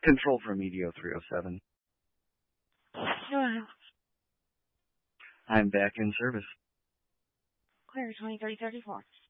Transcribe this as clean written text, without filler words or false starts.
Control from Medio 307. Hello. I'm back in service. Clear 203034.